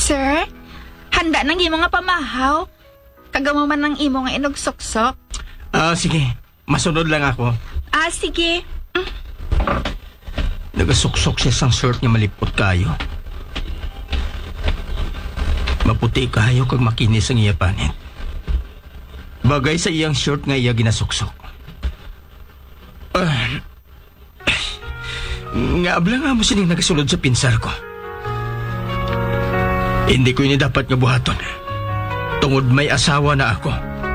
Sir, handa nang imo nga pamahaw. Kagamo man ng imo nga inugsuksok. Sige. Masunod lang ako. Sige. Nagasuksok siya sang shirt niya malipot kayo. Maputi kayo kag makinis ang iya panit. Bagay sa iyang shirt nga iya ginasuksok. Nga abla nga mo sining nagasulod sa pinsar ko. Hindi ko ini dapat nga buhaton. Tungod may asawa na ako.